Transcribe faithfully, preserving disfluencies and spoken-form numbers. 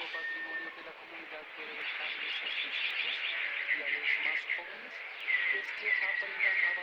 único patrimonio que la comunidad puede dejarles a sus hijos y a los más jóvenes es que aprendan a